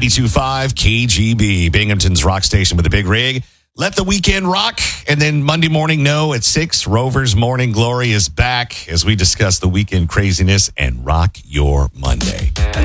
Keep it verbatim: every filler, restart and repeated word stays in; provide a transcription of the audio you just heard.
ninety-two point five K G B, Binghamton's rock station with a big rig. Let the weekend rock. And then Monday morning, no, at six, Rover's Morning Glory is back as we discuss the weekend craziness and rock your Monday.